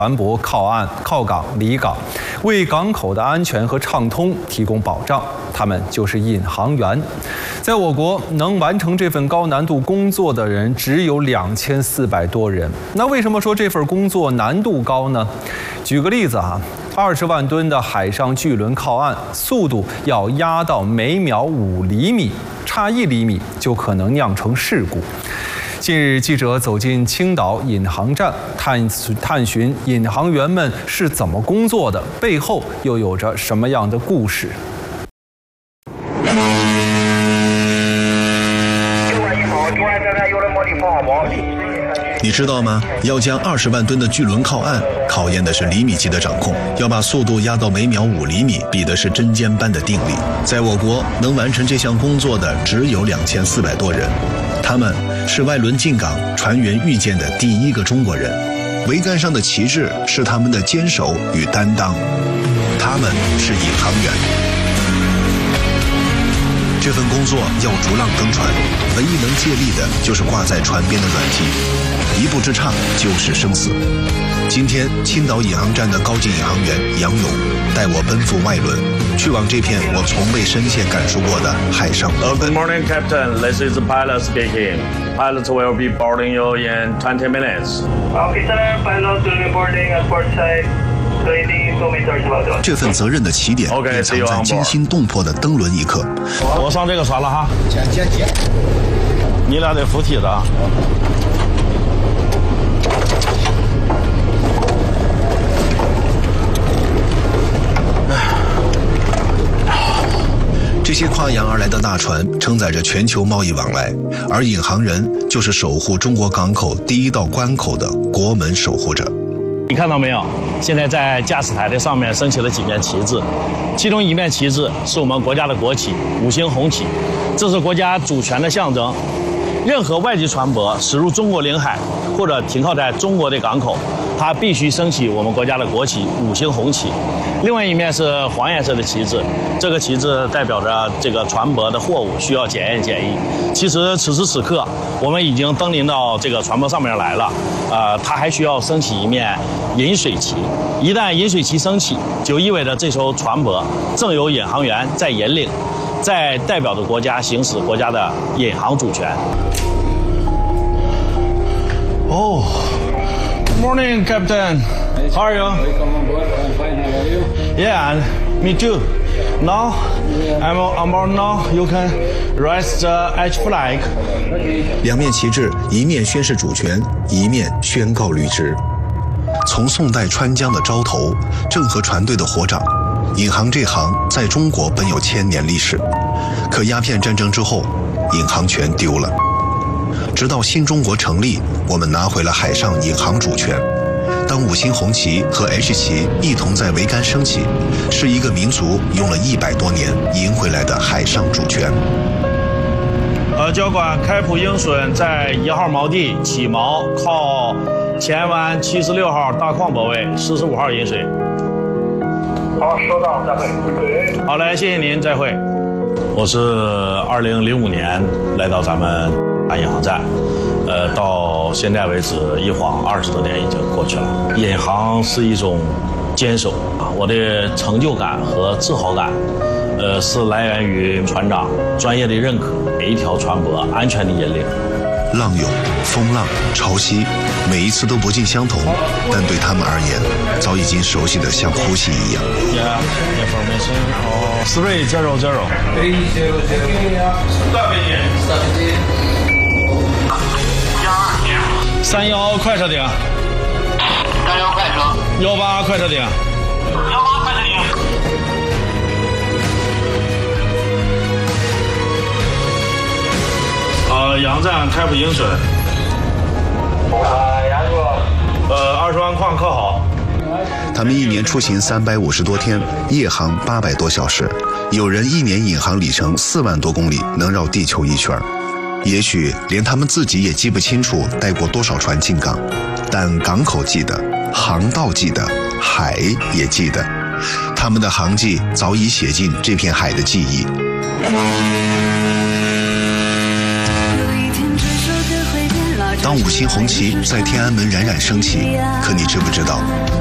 船舶靠港离港，为港口的安全和畅通提供保障。他们就是引航员。在我国，能完成这份高难度工作的人只有2400多人。那为什么说这份工作难度高呢？举个例子20万吨的海上巨轮靠岸，速度要压到每秒5厘米，差1厘米就可能酿成事故。近日，记者走进青岛引航站，探寻引航员们是怎么工作的，背后又有着什么样的故事？ 你知道吗？要将20万吨的巨轮靠岸，考验的是厘米级的掌控，要把速度压到每秒5厘米，比的是针尖般的定力。在我国，能完成这项工作的只有2400多人，他们是外轮进港、船员遇见的第一个中国人。桅杆上的旗帜是他们的坚守与担当，他们是引航员。这份工作要逐浪登船，唯一能借力的就是挂在船边的软梯，一步之差就是生死。今天，青岛引航站的高级引航员杨勇带我奔赴外轮，去往这片我从未深切感受过的海上。 Good morning, Captain. This is the pilot speaking. Pilot will be boarding you in 20 minutes. Okay, sir. Pilot will be boarding at port side. 这份责任的起点隐藏在惊心动魄的登轮一刻。 我上这个船了哈，你俩得扶梯的。 这些跨洋而来的大船承载着全球贸易往来，而引航人就是守护中国港口第一道关口的国门守护者。 你看到没有？现在在驾驶台的上面升起了几面旗帜，其中一面旗帜是我们国家的国旗5星红旗，这是国家主权的象征。任何外籍船舶驶入中国领海或者停靠在中国的港口，它必须升起我们国家的国旗5星红旗。另外一面是黄颜色的旗帜，这个旗帜代表着这个船舶的货物需要检验检疫。其实此时此刻，我们已经登临到这个船舶上面来了，它还需要升起一面引水旗。一旦引水旗升起，就意味着这艘船舶正有引航员在引领，在代表着国家行使国家的引航主权。Oh, good morning, Captain. How are you? Welcome on board. I'm fine. How are you? Yeah, me too. Now, I'm on board now. You can raise the H flag. 两面旗帜，一面宣示主权，一面宣告履职。从宋代川江的招头，郑和船队的火掌，引航这行在中国本有1000年历史，可鸦片战争之后，引航权丢了。直到新中国成立，我们拿回了海上引航主权。当5星红旗和 H 旗一同在桅杆升起，是一个民族用了100多年赢回来的海上主权。 交管开普鹰隼在1号锚地起锚，靠前湾76号大矿泊位，45号引水。 好，收到，再会。 好嘞，谢谢您，再会。我是2005年来到咱们引航站，到现在为止一晃20多年已经过去了。引航是一种坚守啊，我的成就感和自豪感，是来源于船长专业的认可，每一条船舶安全的引领。 浪涌、风浪、潮汐，每一次都不尽相同，但对他们而言，早已经熟悉的像呼吸一样。 300. 31快车顶 31快车 ，18快车顶 ，18快车顶。 洋站开普鹰隼。 杨叔。 20万矿靠好。 他们一年出行350多天，夜航800多小时，有人一年引航里程4万多公里，能绕地球一圈。也许连他们自己也记不清楚带过多少船进港，但港口记得，航道记得，海也记得。他们的航迹早已写进这片海的记忆。 有一天这首歌会变老， 当5星红旗在天安门冉冉升起，可你知不知道，